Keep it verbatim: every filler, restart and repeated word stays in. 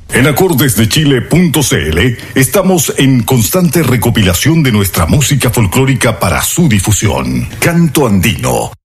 En acordes de chile punto c l estamos en constante recopilación de nuestra música folclórica para su difusión. Canto Andino,